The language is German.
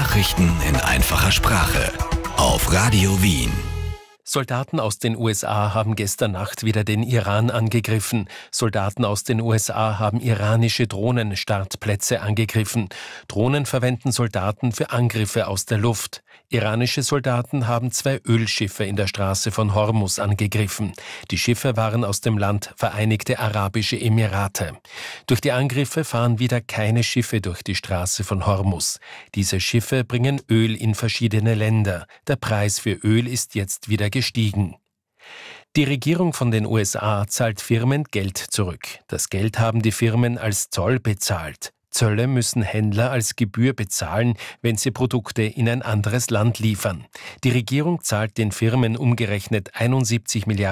Nachrichten in einfacher Sprache auf Radio Wien. Soldaten aus den USA haben gestern Nacht wieder den Iran angegriffen. Soldaten aus den USA haben iranische Drohnenstartplätze angegriffen. Drohnen verwenden Soldaten für Angriffe aus der Luft. Iranische Soldaten haben 2 Ölschiffe in der Straße von Hormuz angegriffen. Die Schiffe waren aus dem Land Vereinigte Arabische Emirate. Durch die Angriffe fahren wieder keine Schiffe durch die Straße von Hormuz. Diese Schiffe bringen Öl in verschiedene Länder. Der Preis für Öl ist jetzt wieder gestiegen. Die Regierung von den USA zahlt Firmen Geld zurück. Das Geld haben die Firmen als Zoll bezahlt. Zölle müssen Händler als Gebühr bezahlen, wenn sie Produkte in ein anderes Land liefern. Die Regierung zahlt den Firmen umgerechnet 71 Milliarden